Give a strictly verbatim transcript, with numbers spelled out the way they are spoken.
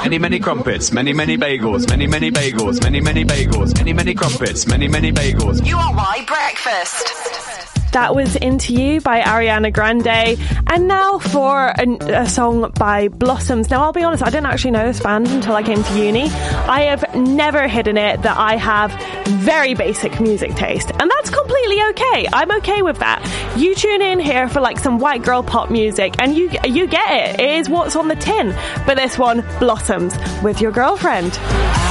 Many, many crumpets, many, many bagels, many, many bagels, many, many bagels, many, many crumpets, many, many bagels. You are my breakfast. That was Into You by Ariana Grande. And now for a, a song by Blossoms. Now, I'll be honest, I didn't actually know this band until I came to uni. I have never hidden it that I have very basic music taste. And that's completely okay. I'm okay with that. You tune in here for like some white girl pop music and you you get it. It is what's on the tin. But this one, Blossoms, with your girlfriend.